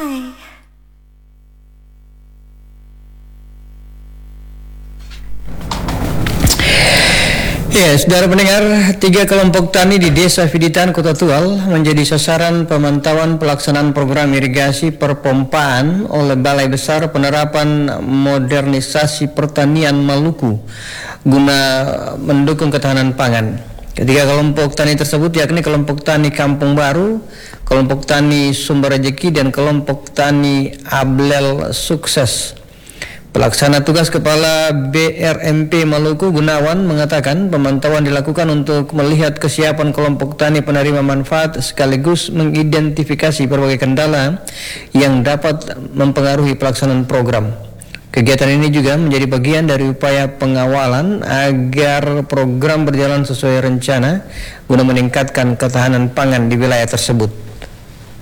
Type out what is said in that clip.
Ya, saudara pendengar, 3 kelompok tani di Desa Fiditan, Kota Tual menjadi sasaran pemantauan pelaksanaan program irigasi perpompaan oleh Balai Besar Penerapan Modernisasi Pertanian Maluku guna mendukung ketahanan pangan. Ketiga kelompok tani tersebut yakni kelompok tani Kampung Baru, kelompok tani Sumber Rejeki, dan kelompok tani Ablel Sukses. Pelaksana tugas Kepala BRMP Maluku Gunawan mengatakan pemantauan dilakukan untuk melihat kesiapan kelompok tani penerima manfaat sekaligus mengidentifikasi berbagai kendala yang dapat mempengaruhi pelaksanaan program. Kegiatan ini juga menjadi bagian dari upaya pengawalan agar program berjalan sesuai rencana guna meningkatkan ketahanan pangan di wilayah tersebut.